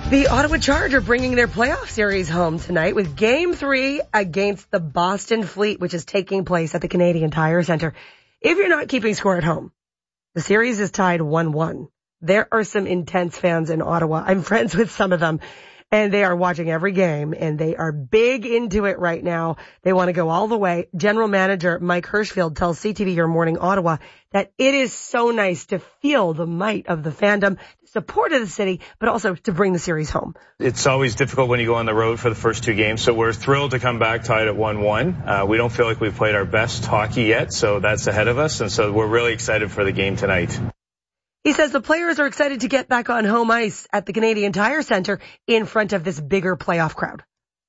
The Ottawa Charge are bringing their playoff series home tonight with Game 3 against the Boston Fleet, which is taking place at the Canadian Tire Centre. If you're not keeping score at home, the series is tied 1-1. There are some intense fans in Ottawa. I'm friends with some of them, and they are watching every game, and they are big into it right now. They want to go all the way. General Manager Mike Hirschfield tells CTV Your Morning Ottawa that it is so nice to feel the might of the fandom, the support of the city, but also to bring the series home. It's always difficult when you go on the road for the first two games, so we're thrilled to come back tied at 1-1. We don't feel like we've played our best hockey yet, so that's ahead of us, and so we're really excited for the game tonight. He says the players are excited to get back on home ice at the Canadian Tire Centre in front of this bigger playoff crowd.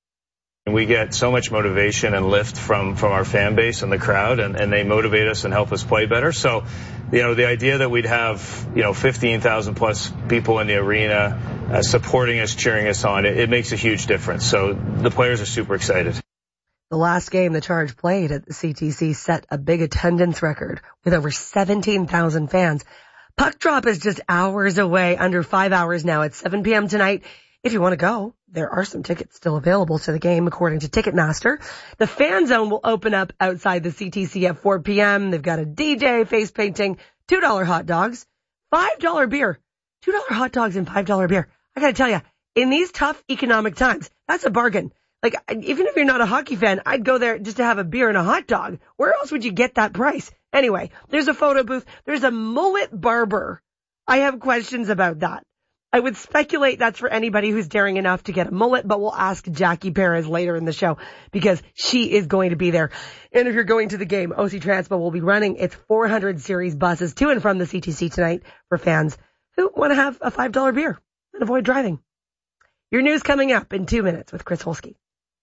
We get so much motivation and lift from our fan base and the crowd, and they motivate us and help us play better. So, the idea that we'd have, 15,000 plus people in the arena supporting us, cheering us on, it makes a huge difference. So the players are super excited. The last game the Charge played at the CTC set a big attendance record with over 17,000 fans. Puck drop is just hours away, under 5 hours now at 7 p.m. tonight. If you want to go, there are some tickets still available to the game, according to Ticketmaster. The fan zone will open up outside the CTC at 4 p.m. They've got a DJ, face painting, $2 hot dogs, $5 beer, $2 hot dogs and $5 beer. I got to tell you, in these tough economic times, that's a bargain. Like, even if you're not a hockey fan, I'd go there just to have a beer and a hot dog. Where else would you get that price? Anyway, there's a photo booth. There's a mullet barber. I have questions about that. I would speculate that's for anybody who's daring enough to get a mullet, but we'll ask Jackie Perez later in the show because she is going to be there. And if you're going to the game, OC Transpo will be running its 400 series buses to and from the CTC tonight for fans who want to have a $5 beer and avoid driving. Your news coming up in 2 minutes with Chris Holsky.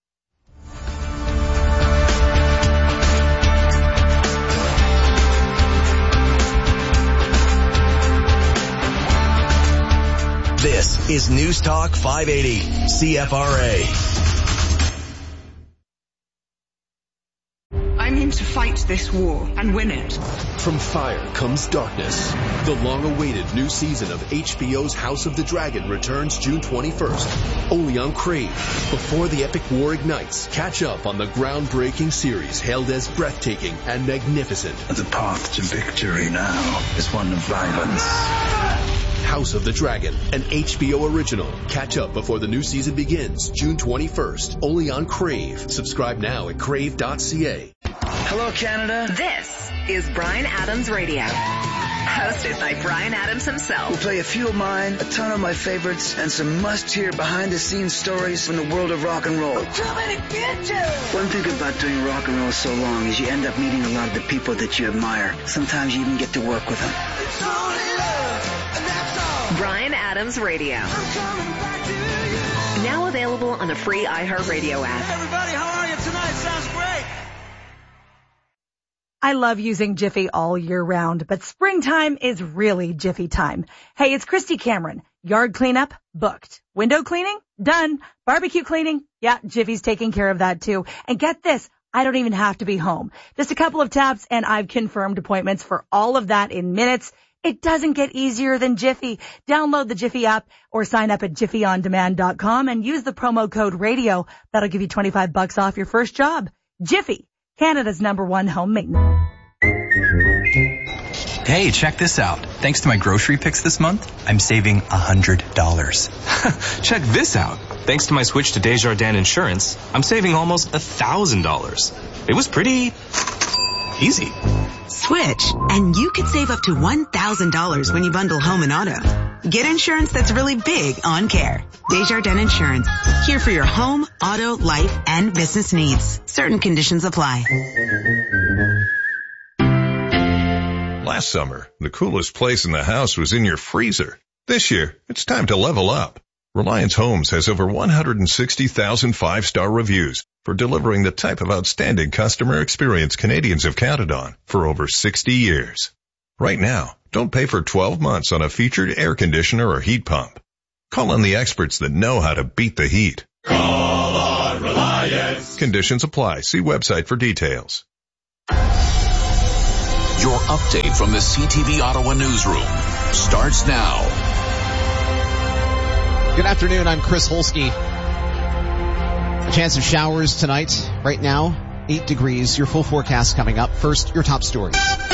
This is News Talk 580, CFRA. I'm in to fight this war and win it. From fire comes darkness. The long-awaited new season of HBO's House of the Dragon returns June 21st, only on Crave. Before the epic war ignites, catch up on the groundbreaking series hailed as breathtaking and magnificent. The path to victory now is one of violence. House of the Dragon, an HBO original. Catch up before the new season begins, June 21st, only on Crave. Subscribe now at crave.ca. Hello, Canada. This is Bryan Adams Radio, hosted by Bryan Adams himself. We'll play a few of mine, a ton of my favorites, and some must-hear behind-the-scenes stories from the world of rock and roll. Too many bitches! One thing about doing rock and roll so long is you end up meeting a lot of the people that you admire. Sometimes you even get to work with them. It's only love, and that's all. Bryan Adams Radio. I'm coming back to you. Now available on the free iHeartRadio app. Hey everybody, how are you tonight? Sounds great. I love using Jiffy all year round, but springtime is really Jiffy time. Hey, it's Christy Cameron. Yard cleanup? Booked. Window cleaning? Done. Barbecue cleaning? Yeah, Jiffy's taking care of that too. And get this, I don't even have to be home. Just a couple of taps and I've confirmed appointments for all of that in minutes. It doesn't get easier than Jiffy. Download the Jiffy app or sign up at jiffyondemand.com and use the promo code radio. That'll give you $25 off your first job. Jiffy, Canada's #1 home maintenance. Hey, check this out. Thanks to my grocery picks this month, I'm saving $100. Check this out. Thanks to my switch to Desjardins Insurance, I'm saving almost $1,000. It was pretty easy. Switch, and you could save up to $1,000 when you bundle home and auto. Get insurance that's really big on care. Desjardins Insurance. Here for your home, auto, life, and business needs. Certain conditions apply. Last summer, the coolest place in the house was in your freezer. This year, it's time to level up. Reliance Homes has over 160,000 five-star reviews for delivering the type of outstanding customer experience Canadians have counted on for over 60 years. Right now, don't pay for 12 months on a featured air conditioner or heat pump. Call on the experts that know how to beat the heat. Call on Reliance. Conditions apply. See website for details. Your update from the CTV Ottawa newsroom starts now. Good afternoon, I'm Chris Holsky. A chance of showers tonight. Right now, 8 degrees. Your full forecast coming up. First, your top stories.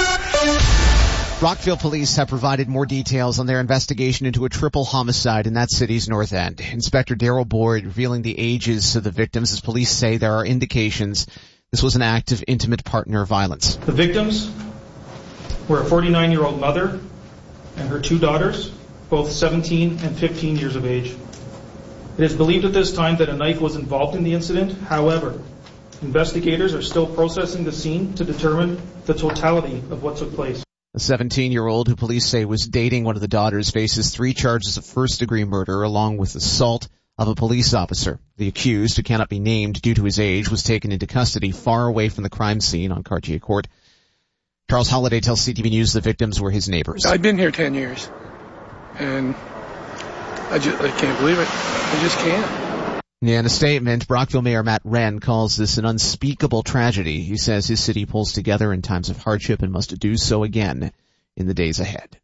Rockville police have provided more details on their investigation into a triple homicide in that city's north end. Inspector Daryl Boyd revealing the ages of the victims as police say there are indications this was an act of intimate partner violence. The victims were a 49-year-old mother and her 2 daughters, both 17 and 15 years of age. It is believed at this time that a knife was involved in the incident. However, investigators are still processing the scene to determine the totality of what took place. A 17-year-old who police say was dating one of the daughters faces 3 charges of first-degree murder along with assault of a police officer. The accused, who cannot be named due to his age, was taken into custody far away from the crime scene on Cartier Court. Charles Holliday tells CTV News the victims were his neighbors. I've been here 10 years, and I can't believe it. I just can't. In a statement, Brockville Mayor Matt Wren calls this an unspeakable tragedy. He says his city pulls together in times of hardship and must do so again in the days ahead.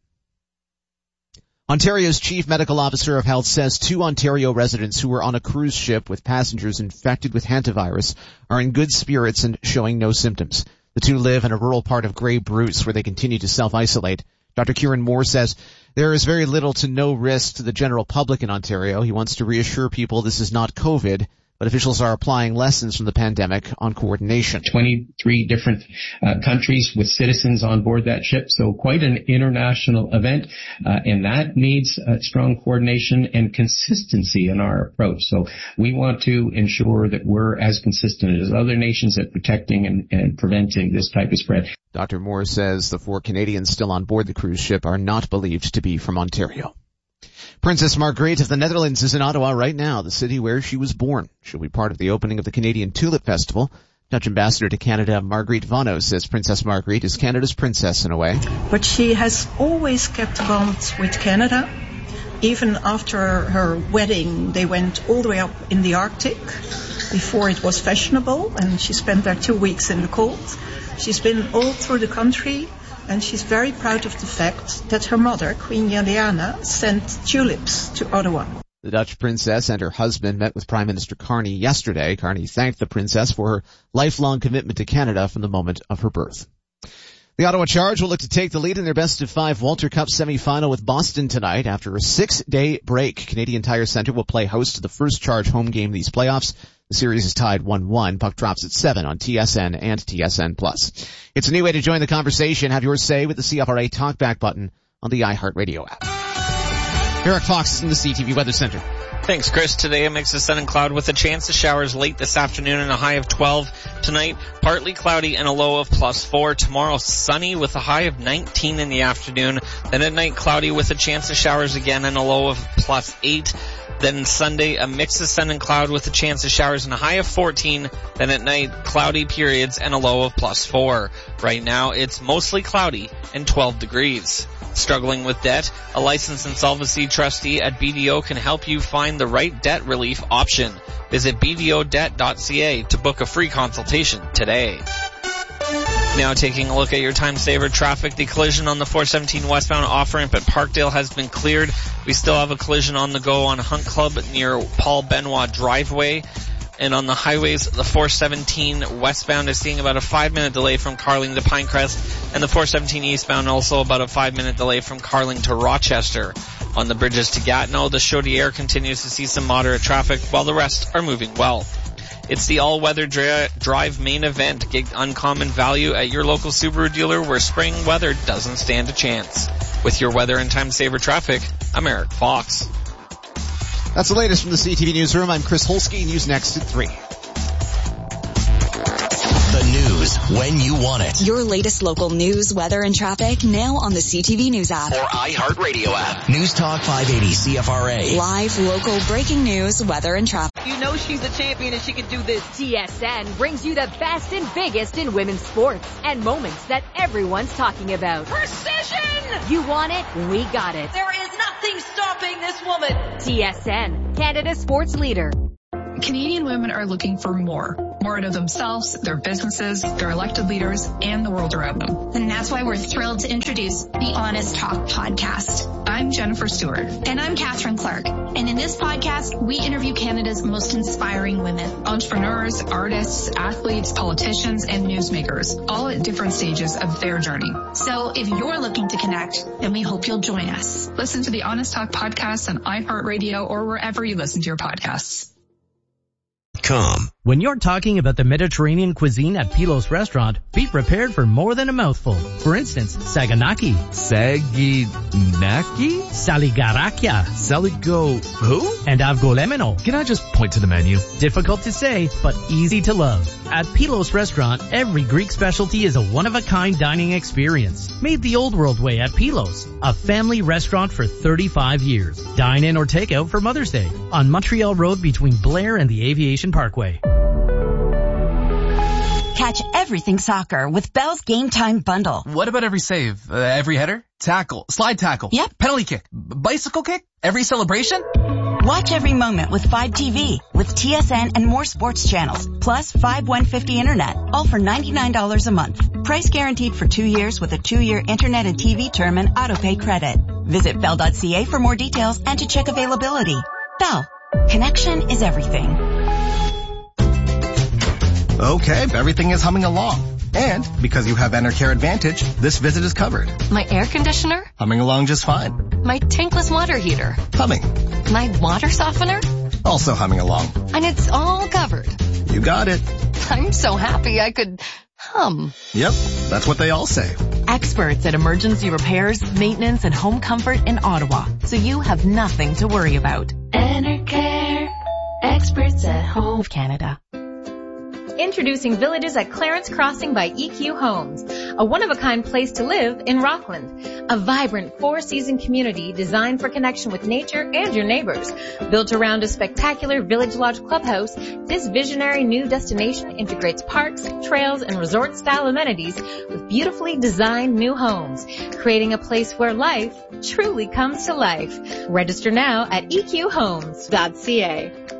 Ontario's Chief Medical Officer of Health says 2 Ontario residents who were on a cruise ship with passengers infected with hantavirus are in good spirits and showing no symptoms. The 2 live in a rural part of Grey Bruce where they continue to self-isolate. Dr. Kieran Moore says there is very little to no risk to the general public in Ontario. He wants to reassure people this is not COVID, but officials are applying lessons from the pandemic on coordination. 23 different countries with citizens on board that ship, so quite an international event, and that needs strong coordination and consistency in our approach. So we want to ensure that we're as consistent as other nations at protecting and preventing this type of spread. Dr. Moore says the 4 Canadians still on board the cruise ship are not believed to be from Ontario. Princess Margriet of the Netherlands is in Ottawa right now, the city where she was born. She'll be part of the opening of the Canadian Tulip Festival. Dutch Ambassador to Canada Margriet Vano says Princess Margriet is Canada's princess in a way. But she has always kept bonds with Canada. Even after her wedding, they went all the way up in the Arctic before it was fashionable, and she spent there 2 weeks in the cold. She's been all through the country. And she's very proud of the fact that her mother, Queen Juliana, sent tulips to Ottawa. The Dutch princess and her husband met with Prime Minister Carney yesterday. Carney thanked the princess for her lifelong commitment to Canada from the moment of her birth. The Ottawa Charge will look to take the lead in their best-of-5 Walter Cup semifinal with Boston tonight. After a 6-day break, Canadian Tire Centre will play host to the first Charge home game of these playoffs. The series is tied 1-1. Puck drops at 7 on TSN and TSN+. It's a new way to join the conversation. Have your say with the CFRA Talkback button on the iHeartRadio app. Eric Fox in the CTV Weather Center. Thanks, Chris. Today a mix of sun and cloud with a chance of showers late this afternoon and a high of 12. Tonight, partly cloudy and a low of +4. Tomorrow, sunny with a high of 19 in the afternoon. Then at night, cloudy with a chance of showers again and a low of +8. Then Sunday, a mix of sun and cloud with a chance of showers and a high of 14. Then at night, cloudy periods and a low of +4. Right now, it's mostly cloudy and 12 degrees. Struggling with debt? A licensed insolvency trustee at BDO can help you find the right debt relief option. Visit bdodebt.ca to book a free consultation today. Now taking a look at your time saver traffic. The collision on the 417 westbound off-ramp at Parkdale has been cleared. We still have a collision on the go on Hunt Club near Paul Benoit driveway. And on the highways, the 417 westbound is seeing about a 5-minute delay from Carling to Pinecrest, and the 417 eastbound also about a 5-minute delay from Carling to Rochester. On the bridges to Gatineau, the Chaudière continues to see some moderate traffic, while the rest are moving well. It's the all-weather drive main event. Get uncommon value at your local Subaru dealer where spring weather doesn't stand a chance. With your weather and time saver traffic, I'm Eric Fox. That's the latest from the CTV Newsroom. I'm Chris Holsky. News next at 3. The news when you want it. Your latest local news, weather, and traffic now on the CTV News app. Or iHeartRadio app. News Talk 580 CFRA. Live, local, breaking news, weather, and traffic. You know she's a champion and she can do this. TSN brings you the best and biggest in women's sports and moments that everyone's talking about. Precision! You want it? We got it. There is nothing stopping this woman. TSN, Canada's sports leader. Canadian women are looking for more out of themselves, their businesses, their elected leaders, and the world around them. And that's why we're thrilled to introduce the Honest Talk podcast. I'm I'm Jennifer Stewart. And I'm Catherine Clark. And in this podcast, we interview Canada's most inspiring women. Entrepreneurs, artists, athletes, politicians, and newsmakers, all at different stages of their journey. So if you're looking to connect, then we hope you'll join us. Listen to the Honest Talk podcast on iHeartRadio or wherever you listen to your podcasts. When you're talking about the Mediterranean cuisine at Pilos Restaurant, be prepared for more than a mouthful. For instance, saganaki. Saginaki? Saligarakia. Saligo who? And avgolemeno. Can I just point to the menu? Difficult to say, but easy to love. At Pilos Restaurant, every Greek specialty is a one-of-a-kind dining experience. Made the old world way at Pilos, a family restaurant for 35 years. Dine in or take out for Mother's Day on Montreal Road between Blair and the Aviation Parkway. Catch everything soccer with Bell's Game Time Bundle. What about every save? Every header? Tackle? Slide tackle? Yep. Penalty kick? Bicycle kick? Every celebration? Watch every moment with 5TV, with TSN and more sports channels, plus 5150 internet, all for $99 a month. Price guaranteed for 2 years with a 2-year internet and TV term and autopay credit. Visit bell.ca for more details and to check availability. Bell. Connection is everything. Okay, everything is humming along. And because you have Enercare Advantage, this visit is covered. My air conditioner? Humming along just fine. My tankless water heater? Humming. My water softener? Also humming along. And it's all covered. You got it. I'm so happy I could hum. Yep, that's what they all say. Experts at emergency repairs, maintenance, and home comfort in Ottawa, so you have nothing to worry about. Enercare, experts at home. Of Canada. Introducing Villages at Clarence Crossing by EQ Homes, a one-of-a-kind place to live in Rockland. A vibrant 4-season community designed for connection with nature and your neighbors. Built around a spectacular Village Lodge clubhouse, this visionary new destination integrates parks, trails, and resort-style amenities with beautifully designed new homes, creating a place where life truly comes to life. Register now at eqhomes.ca.